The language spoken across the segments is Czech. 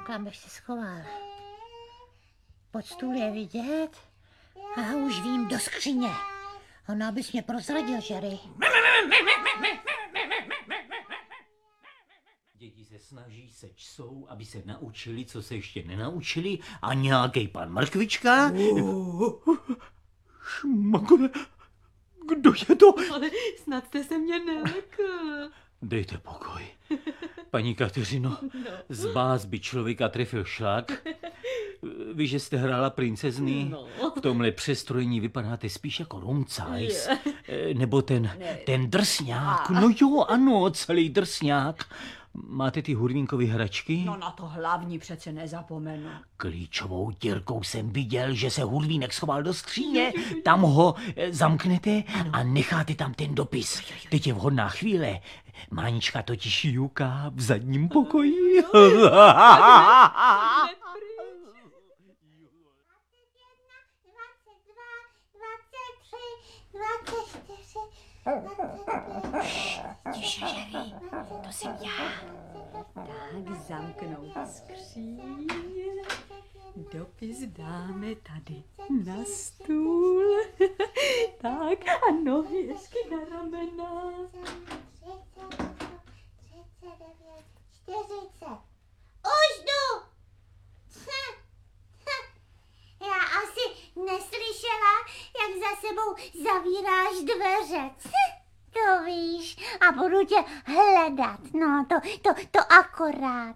Kam bych se schoval? Pod stůl je vidět? Aha, už vím, do skříně. Ona bys mě prozradil, Jerry. Děti se snaží, se čsou, aby se naučili, co se ještě nenaučili, a nějaký pan Mrkvička... Šmakole, kdo je to? Ale snad jste se mě nelekl. Dejte pokoj. Paní Kateřino, z vás by člověka trefil šlak. Vy, že jste hrála princezny, v tomhle přestrojení vypadáte spíš jako Rumcajs. Nebo ten drsňák. No jo, ano, celý drsňák. Máte ty hurvínkovy hračky? No na to hlavní přece nezapomenu. Klíčovou dírkou jsem viděl, že se hurvínek schoval do skříně. Tam ho zamknete a necháte tam ten dopis. Teď je vhodná chvíle. Mánička totiž juká v zadním pokoji. Tiše, Jerry, to jsem já. Tak zamknout skříň. Dopis dáme tady na stůl. Tak a nohy hezky na ramena. 40. Už jdu! Já asi neslyšela, jak za sebou zavíráš dveře. To víš, a budu tě hledat. No, to akorát.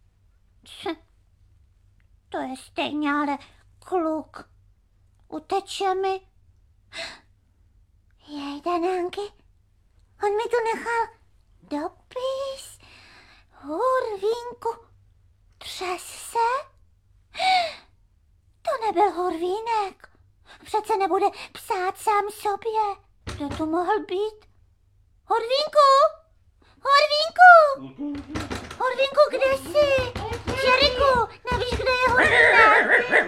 To je stejně, ale kluk. Uteče mi. Jej, Danánky, on mi tu nechal dopis. Hurvínku, třes se? To nebyl hurvínek. Přece nebude psát sám sobě. Kdo to mohl být? Hurvínku! Hurvínku! Hurvínku, kde jsi? Jeriku, nevíš, kde je hurvínek?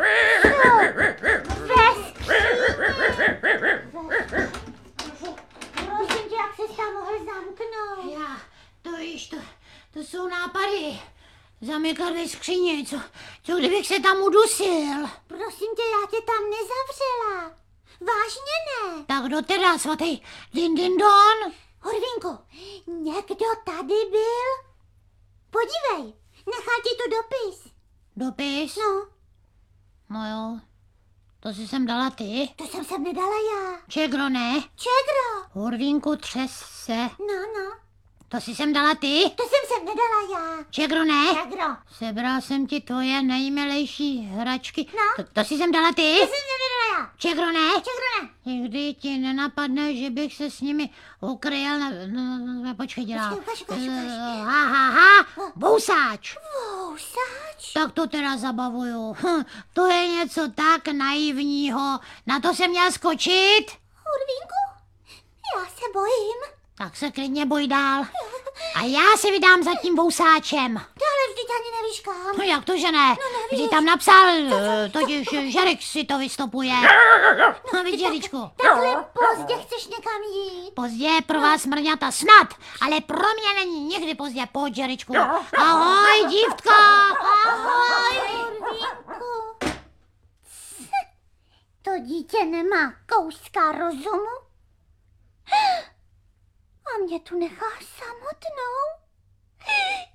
Prosím tě, jak jsi tam mohl zamknout? Já, to víš, to jsou nápady. Zamykat ve skříně, co kdybych se tam udusil? Prosím tě, já tě tam nezavřela. Vážně ne. Tak kdo teda, svatý Dindindon? Hurvínku, někdo tady byl? Podívej, nechal ti tu dopis. Dopis? No. No jo, to jsi sem dala ty? To jsem sem nedala já. Čegro ne? Čegro. Hurvínku, třes se. No. To jsi sem dala ty? To jsem sem nedala já. Čegro ne? Čegro. Sebral jsem ti tvoje nejmilejší hračky. No. To jsi sem dala ty? To jsem sem nedala já. Čegro ne? Čegro ne. Nikdy ti nenapadne, že bych se s nimi ukryl počkej, dělal. Počkej. Ha. Vousáč. Vousáč? Tak to teda zabavuju. To je něco tak naivního. Na to jsem měl skočit. Hurvínku, já se bojím. Tak se klidně boj dál. A já se vydám za tím vousáčem. Ale vždyť ani nevíš kam. No jak to, že ne? Vždyť tam napsal, totiž Žerek si to vystopuje. No vidíš, Jeričku. Takhle pozdě chceš někam jít? Pozdě pro vás mrňata snad, ale pro mě není nikdy pozdě. Pojď, Jeričku. Ahoj, dívka. Ahoj, Hurvínku. To dítě nemá kouska rozumu? A mě tu nechá samotnou?